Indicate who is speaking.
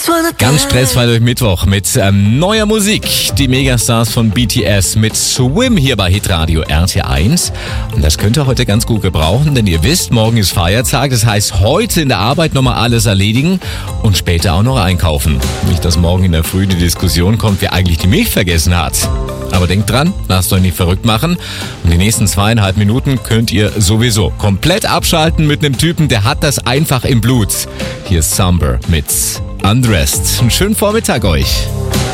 Speaker 1: Ganz stressfrei durch Mittwoch mit neuer Musik. Die Megastars von BTS mit Swim hier bei Hitradio RT1. Und das könnt ihr heute ganz gut gebrauchen, denn ihr wisst, morgen ist Feiertag. Das heißt, heute in der Arbeit nochmal alles erledigen und später auch noch einkaufen. Nicht, dass morgen in der Früh die Diskussion kommt, wer eigentlich die Milch vergessen hat. Aber denkt dran, lasst euch nicht verrückt machen. Und die nächsten 2,5 Minuten könnt ihr sowieso komplett abschalten mit einem Typen, der hat das einfach im Blut. Hier ist Summer mit Undressed. Einen schönen Vormittag euch.